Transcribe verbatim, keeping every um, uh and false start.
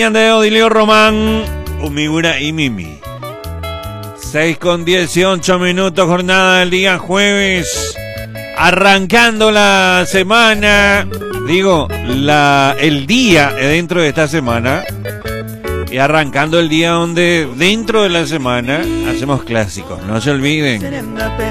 de Odilio Román, Umigura y Mimi. seis con dieciocho minutos, jornada del día jueves. Arrancando la semana, digo, la, el día dentro de esta semana. Y arrancando el día donde dentro de la semana hacemos clásicos, no se olviden.